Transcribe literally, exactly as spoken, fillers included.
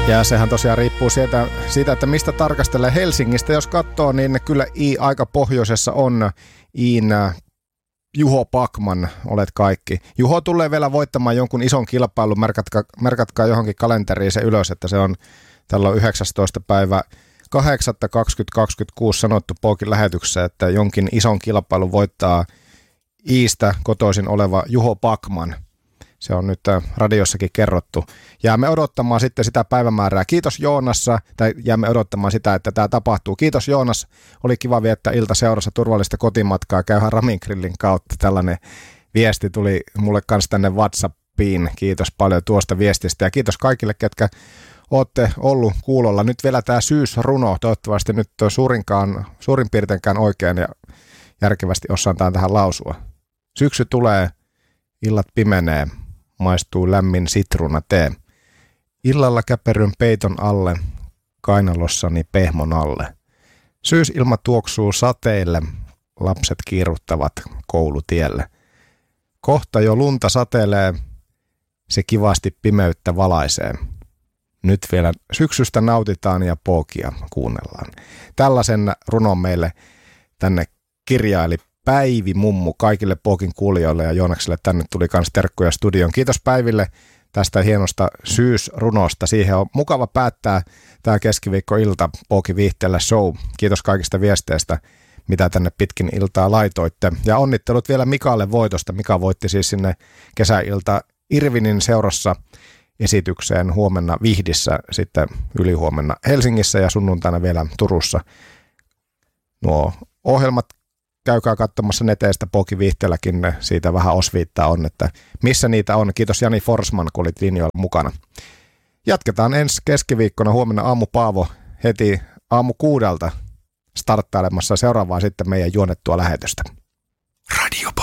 Ja sehän tosiaan riippuu siitä, siitä, että mistä tarkastelee. Helsingistä. Jos katsoo, niin kyllä I aika pohjoisessa on Iin Juho Backman, olet kaikki. Juho tulee vielä voittamaan jonkun ison kilpailun. Merkatkaa, merkatkaa johonkin kalenteriin se ylös, että se on tällä on yhdeksästoista päivä kahdeksatta kaksituhattakaksikymmentäkuusi sanottu Pokin lähetyksessä, että jonkin ison kilpailun voittaa Iistä kotoisin oleva Juho Backman. Se on nyt radiossakin kerrottu. Jäämme odottamaan sitten sitä päivämäärää. Kiitos Joonassa, tai jäämme odottamaan sitä, että tämä tapahtuu. Kiitos Joonas, oli kiva viettää ilta seurassa turvallista kotimatkaa. Käyhän Ramin Grillin kautta. Tällainen viesti tuli mulle kanssa tänne WhatsAppiin. Kiitos paljon tuosta viestistä ja kiitos kaikille, ketkä olette ollut kuulolla. Nyt vielä tämä syysruno, toivottavasti nyt suurinkaan, suurin piirteinkään oikein ja järkevästi osaan tähän lausua. Syksy tulee, illat pimenee. Maistuu lämmin sitruuna tee. Illalla käperyn peiton alle, kainalossani pehmon alle. Syysilma tuoksuu sateille, lapset kiiruttavat koulutielle. Kohta jo lunta satelee, se kivasti pimeyttä valaisee. Nyt vielä syksystä nautitaan ja Pokia kuunnellaan. Tällaisen runon meille tänne kirjaili Päivi Mummu kaikille Pokin kuulijoille ja Joonakselle tänne tuli kans terkkuja studion. Kiitos Päiville tästä hienosta syysrunosta. Siihen on mukava päättää tämä keskiviikkoilta Pokin viihteellä show. Kiitos kaikista viesteistä, mitä tänne pitkin iltaa laitoitte. Ja onnittelut vielä Mikalle voitosta. Mika voitti siis sinne kesäilta Irvinin seurassa esitykseen huomenna Vihdissä, sitten ylihuomenna Helsingissä ja sunnuntaina vielä Turussa. Nuo ohjelmat käykää katsomassa neteistä Pokin viihteelläkin, siitä vähän osviittaa on, että missä niitä on. Kiitos Jani Forsman, kun olit linjoilla mukana. Jatketaan ensi keskiviikkona huomenna aamu Paavo heti aamu kuudelta starttailemassa seuraavaa sitten meidän juonettua lähetystä. Radio